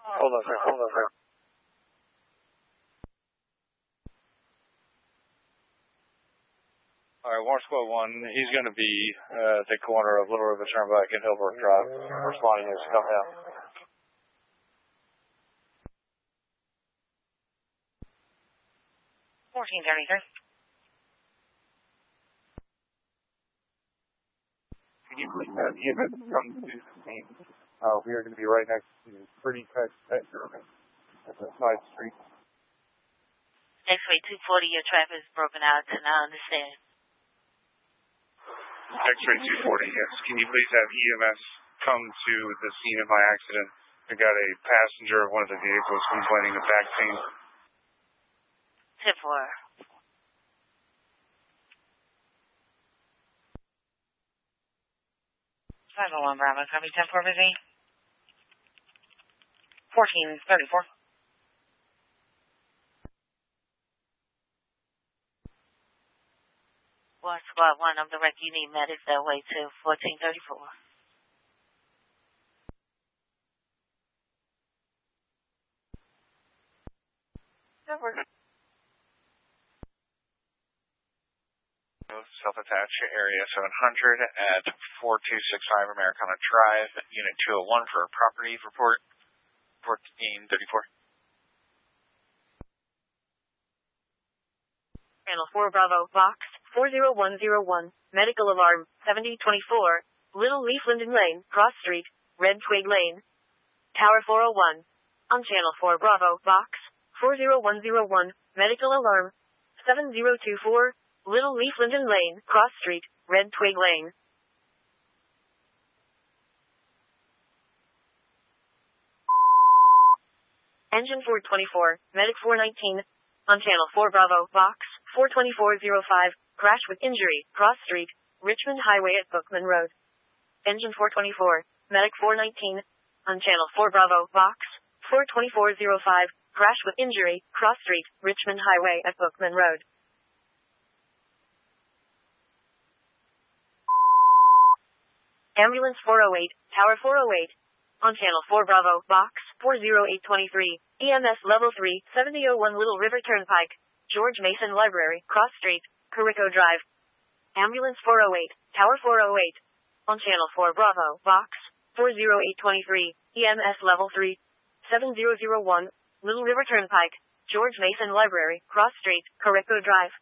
Hold on, sir. All right, Warren Squad 1, he's going to be at the corner of Little River Turnpike and Hillbrook Drive. Responding is come down. 1433. Can you please have EMS come to the scene? We are going to be right next to Pretty Pet Service. That's a side street. X-ray 240, your traffic is broken out, and I understand. X-ray 240, yes. Can you please have EMS come to the scene of my accident? I got a passenger of one of the vehicles complaining of back pain. 10-4. Five oh one Bravo, copy 10-4 busy. 1434. Watch Squad 1 of the wreck. You need medics that way to 1434. Self-attached area 700 at 4265 Americana Drive, Unit 201 for a property report, 1434. Channel 4 Bravo, Box 40101, medical alarm 7024, Little Leaf Linden Lane, Cross Street, Red Twig Lane, Tower 401. On Channel 4 Bravo, Box 40101, medical alarm 7024, Little Leaf Linden Lane, Cross Street, Red Twig Lane. Engine 424, Medic 419. On Channel 4 Bravo, Box 42405, crash with injury, Cross Street, Richmond Highway at Bookman Road. Engine 424, Medic 419. On Channel 4 Bravo, Box 42405, crash with injury, Cross Street, Richmond Highway at Bookman Road. Ambulance 408, Tower 408. On Channel 4 Bravo, Box 40823, EMS Level 3, 7001 Little River Turnpike, George Mason Library, Cross Street, Carrico Drive. Ambulance 408, Tower 408. On Channel 4 Bravo, Box 40823, EMS Level 3, 7001 Little River Turnpike, George Mason Library, Cross Street, Carrico Drive.